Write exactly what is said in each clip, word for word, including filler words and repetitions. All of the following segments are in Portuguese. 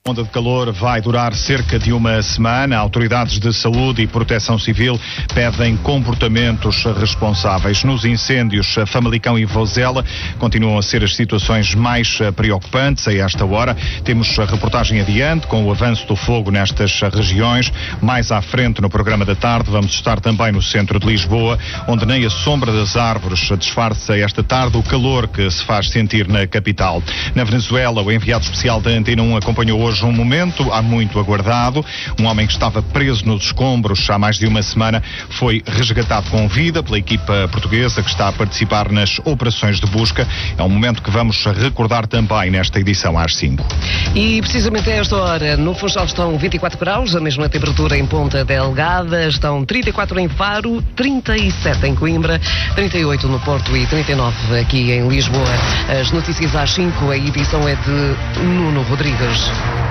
A onda de calor vai durar cerca de uma semana. Autoridades de saúde e proteção civil pedem comportamentos responsáveis. Nos incêndios Famalicão e Vozela continuam a ser as situações mais preocupantes a esta hora. Temos a reportagem adiante com o avanço do fogo nestas regiões. Mais à frente no programa da tarde vamos estar também no centro de Lisboa, onde nem a sombra das árvores disfarça esta tarde o calor que se faz sentir na capital. Na Venezuela, o enviado especial da Antena um acompanhou hoje um momento há muito aguardado. Um homem que estava preso nos escombros há mais de uma semana foi resgatado com vida pela equipa portuguesa que está a participar nas operações de busca. É um momento que vamos recordar também nesta edição às cinco. E precisamente a esta hora, no Funchal estão vinte e quatro graus, a mesma temperatura em Ponta Delgada, estão trinta e quatro em Faro, trinta e sete em Coimbra, trinta e oito no Porto e trinta e nove aqui em Lisboa. As notícias às cinco, a edição é de Nuno Rodrigues.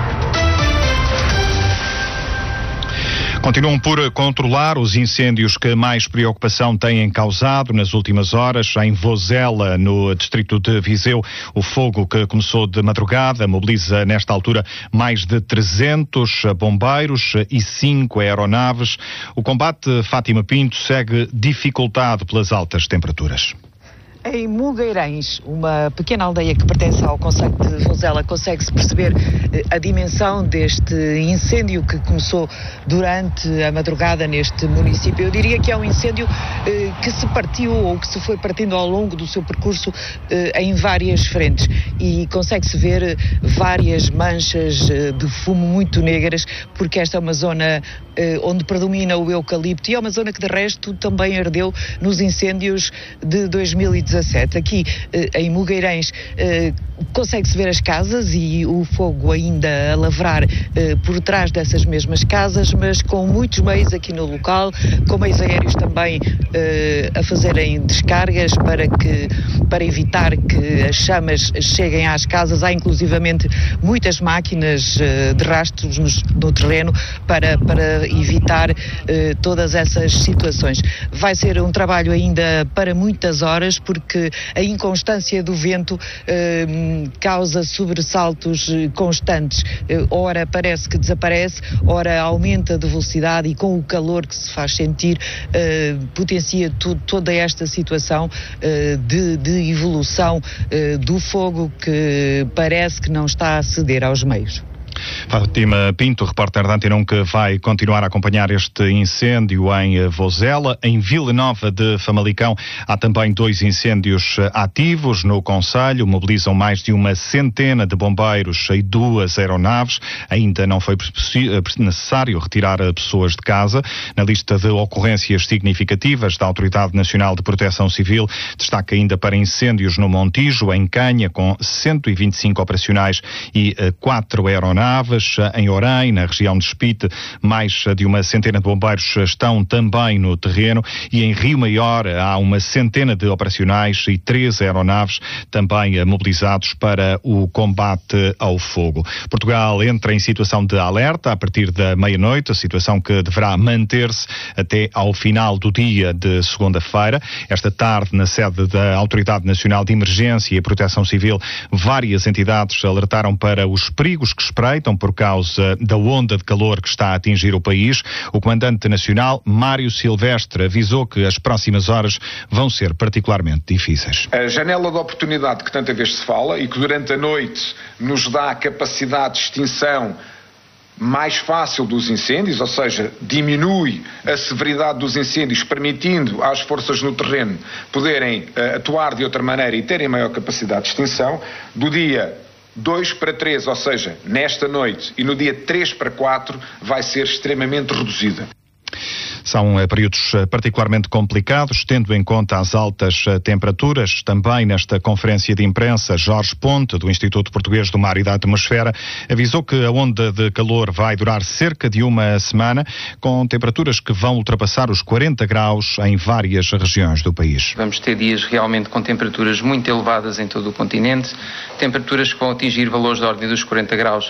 Continuam por controlar os incêndios que mais preocupação têm causado nas últimas horas. Em Vozela, no distrito de Viseu, o fogo que começou de madrugada mobiliza nesta altura mais de trezentos bombeiros e cinco aeronaves. O combate, Fátima Pinto, segue dificultado pelas altas temperaturas. Em Mugueirães, uma pequena aldeia que pertence ao concelho de Vozela, consegue-se perceber a dimensão deste incêndio que começou durante a madrugada neste município. Eu diria que é um incêndio eh, que se partiu ou que se foi partindo ao longo do seu percurso eh, em várias frentes e consegue-se ver várias manchas eh, de fumo muito negras, porque esta é uma zona eh, onde predomina o eucalipto e é uma zona que de resto também ardeu nos incêndios de dois mil e dezassete. Aqui eh, em Mugueirães eh, consegue-se ver as casas e o fogo ainda a lavrar eh, por trás dessas mesmas casas, mas com muitos meios aqui no local, com meios aéreos também eh, a fazerem descargas para, que, para evitar que as chamas cheguem às casas. Há inclusivamente muitas máquinas eh, de rastros no, no terreno para, para evitar eh, todas essas situações. Vai ser um trabalho ainda para muitas horas, porque que a inconstância do vento eh, causa sobressaltos constantes. Eh, ora parece que desaparece, ora aumenta de velocidade e com o calor que se faz sentir eh, potencia tu, toda esta situação eh, de, de evolução eh, do fogo que parece que não está a ceder aos meios. Fátima Pinto, repórter da Antena um, que vai continuar a acompanhar este incêndio em Vozela. Em Vila Nova de Famalicão há também dois incêndios ativos no concelho, mobilizam mais de uma centena de bombeiros e duas aeronaves. Ainda não foi necessário retirar pessoas de casa. Na lista de ocorrências significativas da Autoridade Nacional de Proteção Civil, destaca ainda para incêndios no Montijo, em Canha, com cento e vinte e cinco operacionais e quatro aeronaves. Em Orem, na região de Espite, mais de uma centena de bombeiros estão também no terreno e em Rio Maior há uma centena de operacionais e três aeronaves também mobilizados para o combate ao fogo. Portugal entra em situação de alerta a partir da meia-noite, a situação que deverá manter-se até ao final do dia de segunda-feira. Esta tarde, na sede da Autoridade Nacional de Emergência e Proteção Civil, várias entidades alertaram para os perigos que esperam por causa da onda de calor que está a atingir o país. O comandante nacional, Mário Silvestre, avisou que as próximas horas vão ser particularmente difíceis. A janela de oportunidade que tanta vez se fala e que durante a noite nos dá a capacidade de extinção mais fácil dos incêndios, ou seja, diminui a severidade dos incêndios, permitindo às forças no terreno poderem uh, atuar de outra maneira e terem maior capacidade de extinção, do dia dois para três, ou seja, nesta noite, e no dia três para quatro vai ser extremamente reduzida. São uh, períodos uh, particularmente complicados, tendo em conta as altas uh, temperaturas. Também nesta conferência de imprensa, Jorge Ponte, do Instituto Português do Mar e da Atmosfera, avisou que a onda de calor vai durar cerca de uma semana, com temperaturas que vão ultrapassar os quarenta graus em várias regiões do país. Vamos ter dias realmente com temperaturas muito elevadas em todo o continente, temperaturas que vão atingir valores da ordem dos quarenta graus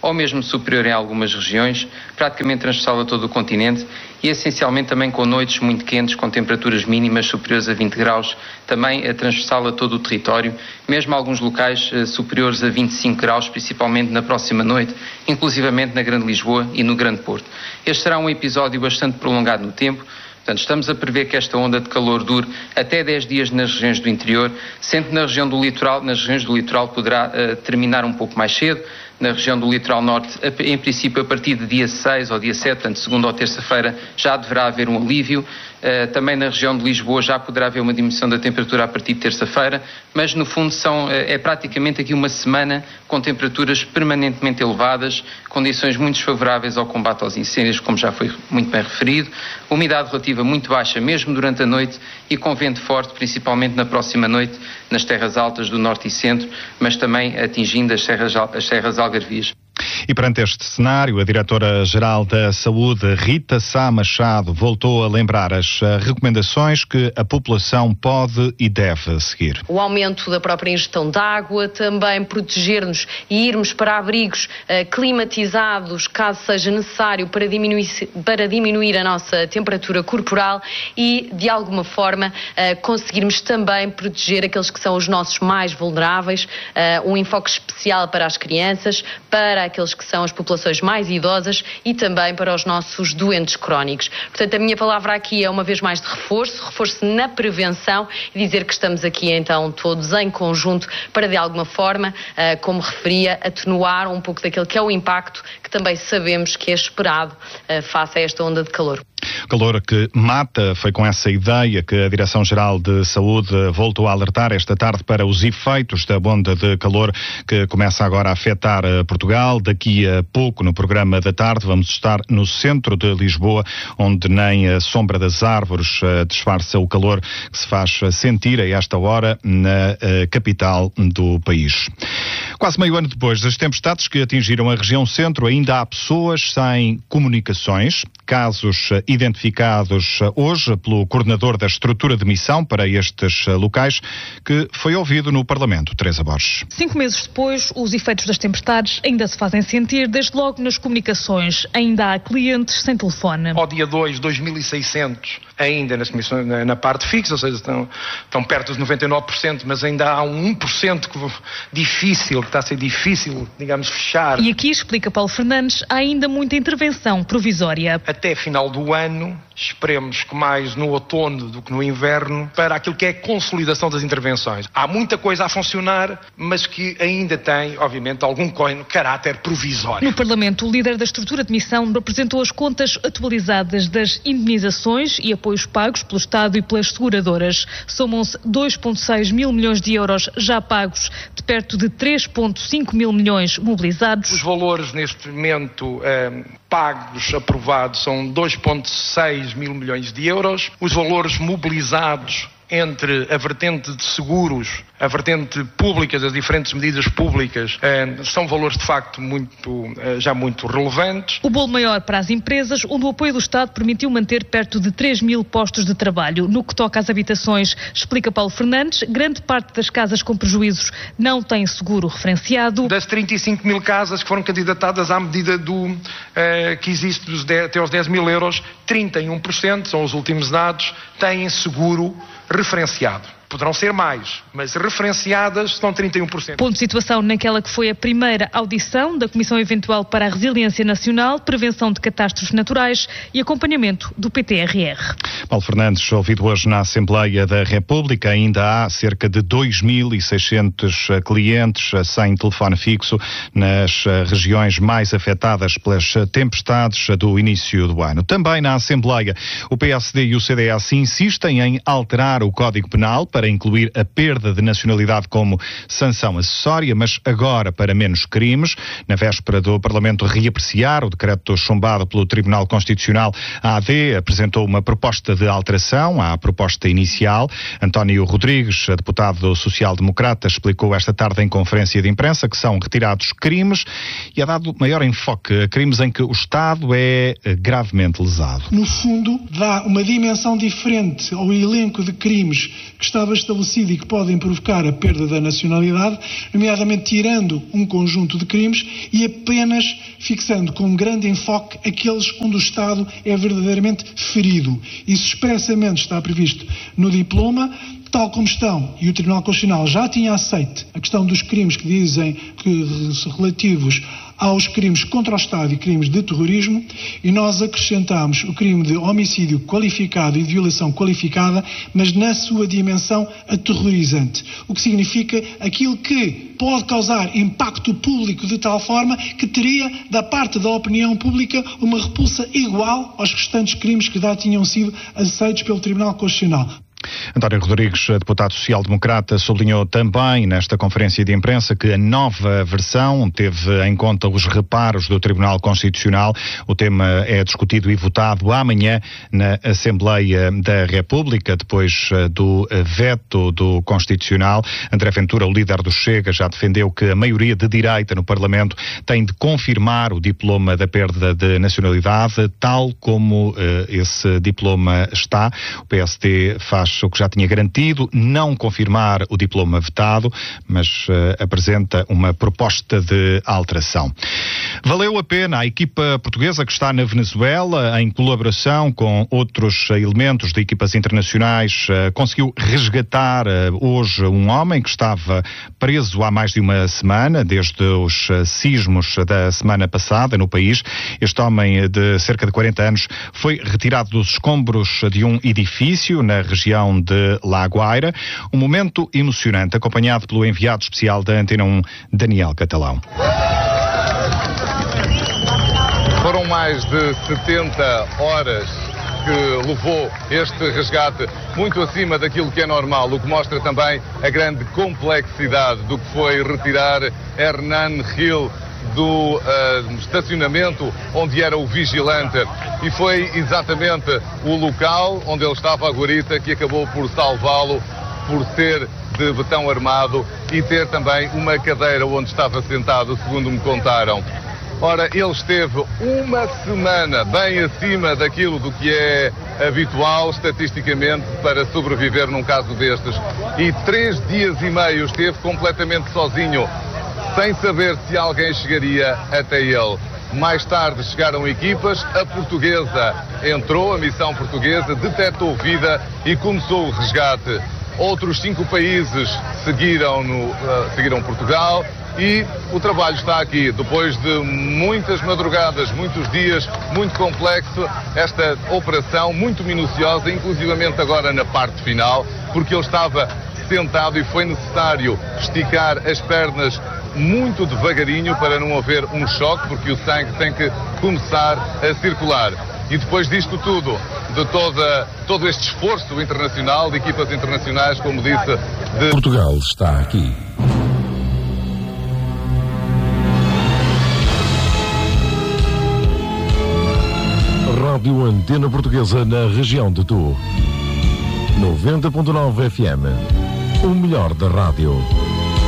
ou mesmo superior em algumas regiões, praticamente transversal a todo o continente e essencialmente também com noites muito quentes, com temperaturas mínimas superiores a vinte graus, também transversal a todo o território, mesmo alguns locais superiores a vinte e cinco graus, principalmente na próxima noite, inclusivamente na Grande Lisboa e no Grande Porto. Este será um episódio bastante prolongado no tempo. Portanto, estamos a prever que esta onda de calor dure até dez dias nas regiões do interior, sendo que na região do litoral, nas regiões do litoral poderá uh, terminar um pouco mais cedo. Na região do litoral norte, em princípio, a partir de dia seis ou dia sete, portanto, segunda ou terça-feira, já deverá haver um alívio. Uh, também na região de Lisboa já poderá haver uma diminuição da temperatura a partir de terça-feira, mas no fundo são, uh, é praticamente aqui uma semana com temperaturas permanentemente elevadas, condições muito desfavoráveis ao combate aos incêndios, como já foi muito bem referido, umidade relativa muito baixa mesmo durante a noite e com vento forte, principalmente na próxima noite, nas terras altas do norte e centro, mas também atingindo as serras, as serras algarvias. E perante este cenário, a Diretora-Geral da Saúde, Rita Sá Machado, voltou a lembrar as recomendações que a população pode e deve seguir. O aumento da própria ingestão de água, também proteger-nos e irmos para abrigos uh, climatizados, caso seja necessário, para diminuir, para diminuir a nossa temperatura corporal e, de alguma forma, uh, conseguirmos também proteger aqueles que são os nossos mais vulneráveis, uh, um enfoque especial para as crianças, para aqueles que são as populações mais idosas e também para os nossos doentes crónicos. Portanto, a minha palavra aqui é uma vez mais de reforço, reforço na prevenção e dizer que estamos aqui então todos em conjunto para de alguma forma, uh, como referia, atenuar um pouco daquele que é o impacto que também sabemos que é esperado uh, face a esta onda de calor. Calor que mata, foi com essa ideia que a Direção-Geral de Saúde voltou a alertar esta tarde para os efeitos da onda de calor que começa agora a afetar Portugal. Daqui a pouco, no programa da tarde, vamos estar no centro de Lisboa, onde nem a sombra das árvores disfarça o calor que se faz sentir a esta hora na capital do país. Quase meio ano depois das tempestades que atingiram a região centro, ainda há pessoas sem comunicações, casos identificados hoje pelo coordenador da estrutura de missão para estes locais, que foi ouvido no Parlamento. Teresa Borges. Cinco meses depois, os efeitos das tempestades ainda se fazem sentir, desde logo nas comunicações. Ainda há clientes sem telefone. Ao dia dois, dois mil e seiscentos, ainda nas comissões, na, na parte fixa, ou seja, estão, estão perto dos noventa e nove por cento, mas ainda há um um por cento que, difícil, que está a ser difícil, digamos, fechar. E aqui, explica Paulo Fernandes, há ainda muita intervenção provisória. Até final do ano, esperemos que mais no outono do que no inverno, para aquilo que é a consolidação das intervenções. Há muita coisa a funcionar, mas que ainda tem, obviamente, algum caráter provisório. No Parlamento, o líder da estrutura de missão apresentou as contas atualizadas das indemnizações e apoios pagos pelo Estado e pelas seguradoras. Somam-se dois vírgula seis mil milhões de euros já pagos, de perto de três vírgula cinco mil milhões mobilizados. Os valores neste momento eh, pagos, aprovados, são dois vírgula seis mil milhões de euros. Os valores mobilizados entre a vertente de seguros, a vertente pública, das diferentes medidas públicas, eh, são valores de facto muito, eh, já muito relevantes. O bolo maior para as empresas, onde o apoio do Estado permitiu manter perto de três mil postos de trabalho. No que toca às habitações, explica Paulo Fernandes, grande parte das casas com prejuízos não tem seguro referenciado. Das trinta e cinco mil casas que foram candidatadas à medida do, eh, que existe dos dez, até aos dez mil euros, trinta e um por cento, são os últimos dados, têm seguro referenciado. Poderão ser mais, mas referenciadas são trinta e um por cento. Ponto de situação naquela que foi a primeira audição da Comissão Eventual para a Resiliência Nacional, Prevenção de Catástrofes Naturais e Acompanhamento do P T R R. Paulo Fernandes, ouvido hoje na Assembleia da República, ainda há cerca de dois mil e seiscentos clientes sem telefone fixo nas regiões mais afetadas pelas tempestades do início do ano. Também na Assembleia, o P S D e o C D S insistem em alterar o Código Penal para incluir a perda de nacionalidade como sanção acessória, mas agora para menos crimes. Na véspera do Parlamento reapreciar o decreto chumbado pelo Tribunal Constitucional, a A D apresentou uma proposta de alteração à proposta inicial. António Rodrigues, deputado social-democrata, explicou esta tarde em conferência de imprensa que são retirados crimes e ha dado maior enfoque a crimes em que o Estado é gravemente lesado. No fundo, dá uma dimensão diferente ao elenco de crimes que está estava estabelecido e que podem provocar a perda da nacionalidade, nomeadamente tirando um conjunto de crimes e apenas fixando com grande enfoque aqueles onde o Estado é verdadeiramente ferido. Isso expressamente está previsto no diploma, tal como estão, e o Tribunal Constitucional já tinha aceito a questão dos crimes que dizem que relativos aos crimes contra o Estado e crimes de terrorismo, e nós acrescentamos o crime de homicídio qualificado e de violação qualificada, mas na sua dimensão aterrorizante, o que significa aquilo que pode causar impacto público de tal forma que teria da parte da opinião pública uma repulsa igual aos restantes crimes que já tinham sido aceitos pelo Tribunal Constitucional. António Rodrigues, deputado social-democrata, sublinhou também nesta conferência de imprensa que a nova versão teve em conta os reparos do Tribunal Constitucional. O tema é discutido e votado amanhã na Assembleia da República, depois do veto do Constitucional. André Ventura, o líder do Chega, já defendeu que a maioria de direita no Parlamento tem de confirmar o diploma da perda de nacionalidade, tal como uh, esse diploma está. O P S D faz o que já tinha garantido, não confirmar o diploma vetado, mas uh, apresenta uma proposta de alteração. Valeu a pena a equipa portuguesa que está na Venezuela, em colaboração com outros elementos de equipas internacionais, uh, conseguiu resgatar uh, hoje um homem que estava preso há mais de uma semana, desde os uh, sismos da semana passada no país. Este homem de cerca de quarenta anos foi retirado dos escombros de um edifício na região de La Guaira. Um momento emocionante, acompanhado pelo enviado especial da Antena um, Daniel Catalão. Foram mais de setenta horas que levou este resgate, muito acima daquilo que é normal, o que mostra também a grande complexidade do que foi retirar Hernan Gil do uh, estacionamento onde era o vigilante, e foi exatamente o local onde ele estava, a guarita, que acabou por salvá-lo, por ser de betão armado e ter também uma cadeira onde estava sentado, segundo me contaram. Ora, ele esteve uma semana bem acima daquilo do que é habitual estatisticamente para sobreviver num caso destes, e três dias e meio esteve completamente sozinho, sem saber se alguém chegaria até ele. Mais tarde chegaram equipas, a portuguesa entrou, a missão portuguesa, detectou vida e começou o resgate. Outros cinco países seguiram, no, uh, seguiram Portugal, e o trabalho está aqui. Depois de muitas madrugadas, muitos dias, muito complexo, esta operação muito minuciosa, inclusivamente agora na parte final, porque ele estava sentado e foi necessário esticar as pernas muito devagarinho para não haver um choque, porque o sangue tem que começar a circular. E depois disto tudo, de toda, todo este esforço internacional, de equipas internacionais, como disse, de... Portugal está aqui. Rádio Antena Portuguesa na região de Tu. noventa ponto nove F M. O melhor da rádio.